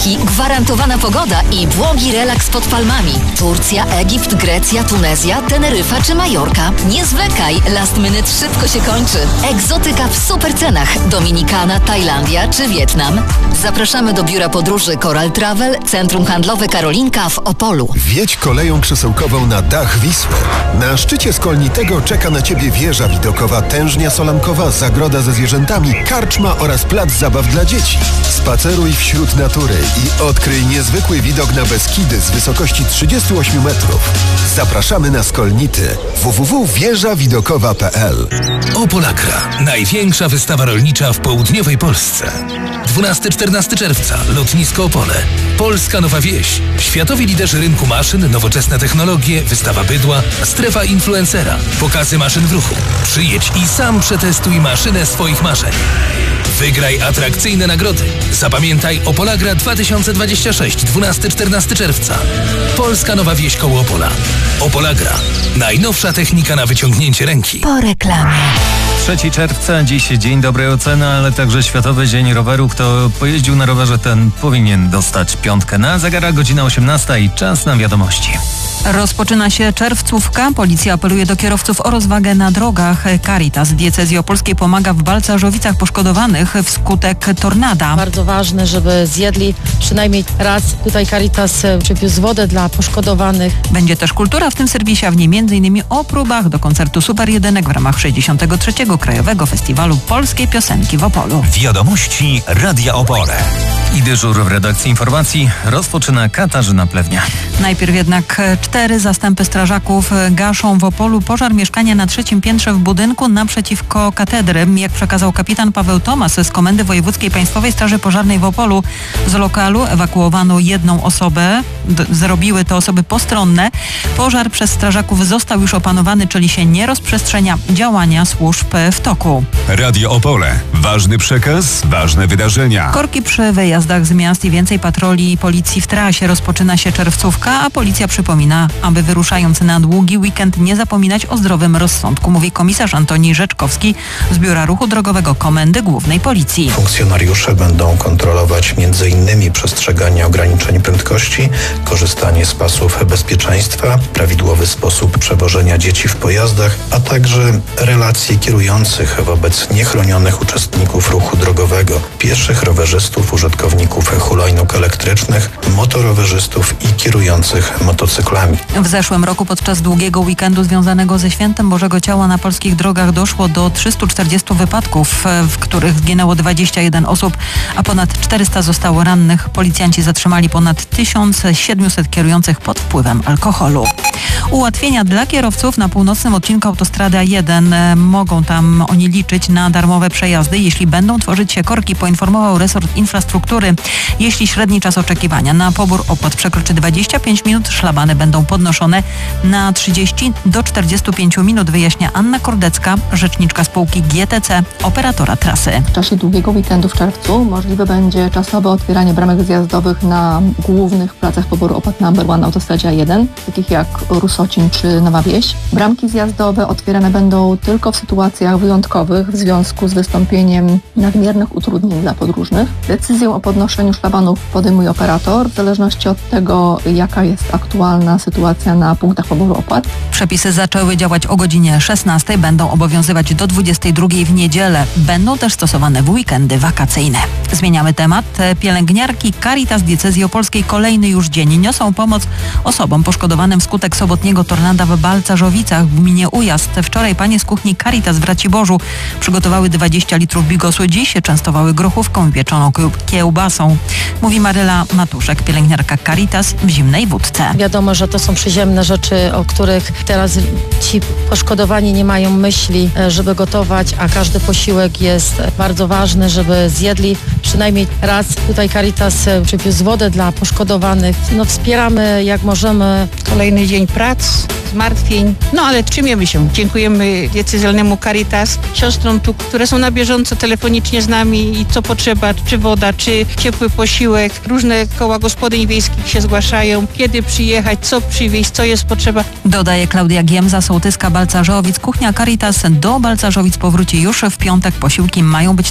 warunki, gwarantowana pogoda i błogi relaks pod palmami. Turcja, Egipt, Grecja, Tunezja, Teneryfa czy Majorka. Nie zwlekaj, last minute szybko się kończy. Egzotyka w super cenach. Dominikana, Tajlandia czy Wietnam. Zapraszamy do biura podróży Coral Travel, Centrum Handlowe Karolinka w Opolu. Wjedź koleją krzesełkową na dach Wisły. Na szczycie Skolnitego czeka na Ciebie wieża widokowa, tężnia solankowa, zagroda ze zwierzętami, karczma oraz plac zabaw dla dzieci. Spaceruj wśród natury i odkryj niezwykły widok na Beskidy z wysokości 38 metrów. Zapraszamy na Skolnity. www.wieżawidokowa.pl. Opolagra. Największa wystawa rolnicza w południowej Polsce. 12-14 czerwca. Lotnisko Opole. Polska Nowa Wieś. Światowi liderzy rynku maszyn, nowoczesne technologie, wystawa bydła, strefa influencera, pokazy maszyn w ruchu. Przyjedź i sam przetestuj maszynę swoich marzeń. Wygraj atrakcyjne nagrody. Zapamiętaj Opolagra 2026, 12-14 czerwca. Polska Nowa Wieś koło Opola. Opolagra. Najnowsza technika na wyciągnięcie ręki. Po reklamie. 3 czerwca, dziś dzień dobrej oceny, ale także Światowy Dzień Roweru. Kto pojeździł na rowerze, ten powinien dostać 5. Na zegarach godzina 18 i czas na wiadomości. Rozpoczyna się czerwcówka. Policja apeluje do kierowców o rozwagę na drogach. Caritas Diecezji Opolskiej pomaga w Balcarzowicach poszkodowanych wskutek tornada. Bardzo ważne, żeby zjedli przynajmniej raz. Tutaj Caritas przywiózł wodę dla poszkodowanych. Będzie też kultura w tym serwisie, a w niej m.in. o próbach do koncertu Super Jedynek w ramach 63. Krajowego Festiwalu Polskiej Piosenki w Opolu. Wiadomości Radia Opole. I dyżur w redakcji informacji rozpoczyna Katarzyna Plewnia. Najpierw jednak 4 zastępy strażaków gaszą w Opolu pożar mieszkania na 3. piętrze w budynku naprzeciwko katedry. Jak przekazał kapitan Paweł Tomas z Komendy Wojewódzkiej Państwowej Straży Pożarnej w Opolu, z lokalu ewakuowano 1 osobę. Zrobiły to osoby postronne. Pożar przez strażaków został już opanowany, czyli się nie rozprzestrzenia. Działania służb w toku. Radio Opole. Ważny przekaz, ważne wydarzenia. Korki przy wyjazdach z miast i więcej patroli policji w trasie. Rozpoczyna się czerwcówka, a policja przypomina, aby wyruszając na długi weekend nie zapominać o zdrowym rozsądku, mówi komisarz Antoni Rzeczkowski z Biura Ruchu Drogowego Komendy Głównej Policji. Funkcjonariusze będą kontrolować m.in. przestrzeganie ograniczeń prędkości, korzystanie z pasów bezpieczeństwa, prawidłowy sposób przewożenia dzieci w pojazdach, a także relacje kierujących wobec niechronionych uczestników ruchu drogowego, pieszych, rowerzystów, użytkowników hulajnóg elektrycznych, motorowerzystów i kierujących motocyklami. W zeszłym roku podczas długiego weekendu związanego ze Świętem Bożego Ciała na polskich drogach doszło do 340 wypadków, w których zginęło 21 osób, a ponad 400 zostało rannych. Policjanci zatrzymali ponad 1700 kierujących pod wpływem alkoholu. Ułatwienia dla kierowców na północnym odcinku autostrady A1. Mogą tam oni liczyć na darmowe przejazdy, jeśli będą tworzyć się korki, poinformował resort infrastruktury. Jeśli średni czas oczekiwania na pobór opłat przekroczy 25 minut, szlabany będą podnoszone na 30 do 45 minut, wyjaśnia Anna Kordecka, rzeczniczka spółki GTC, operatora trasy. W czasie długiego weekendu w czerwcu możliwe będzie czasowe otwieranie bramek zjazdowych na głównych placach poboru opłat number 1 na autostradzie A1, takich jak Rusocin czy Nowa Wieś. Bramki zjazdowe otwierane będą tylko w sytuacjach wyjątkowych w związku z wystąpieniem nadmiernych utrudnień dla podróżnych. Decyzję o podnoszeniu szlabanów podejmuje operator w zależności od tego, jaka jest aktualna sytuacja na punktach poboru opłat. Przepisy zaczęły działać o godzinie 16, będą obowiązywać do 22 w niedzielę. Będą też stosowane w weekendy wakacyjne. Zmieniamy temat. Pielęgniarki Caritas Diecezji Opolskiej kolejny już dzień niosą pomoc osobom poszkodowanym wskutek sobotniego tornada w Balcarzowicach w gminie Ujazd. Wczoraj panie z kuchni Caritas w Raciborzu przygotowały 20 litrów bigosu. Dziś częstowały grochówką i pieczoną kiełbasą. Mówi Maryla Matuszek, pielęgniarka Caritas w zimnej wódce. Wiadomo, że to są przyziemne rzeczy, o których teraz ci poszkodowani nie mają myśli, żeby gotować, a każdy posiłek jest bardzo ważny, żeby zjedli przynajmniej raz. Tutaj Caritas przywiózł wodę dla poszkodowanych. Wspieramy jak możemy. Kolejny dzień prac, zmartwień, ale trzymiemy się. Dziękujemy diecezjalnemu Caritas, siostrom tu, które są na bieżąco telefonicznie z nami i co potrzeba, czy woda, czy ciepły posiłek. Różne koła gospodyń wiejskich się zgłaszają, kiedy przyjechać, co przywieźć, co jest potrzeba. Dodaje Klaudia Giemza, sołtyska Balcarzowic. Kuchnia Caritas do Balcarzowic powróci już w piątek. Posiłki mają być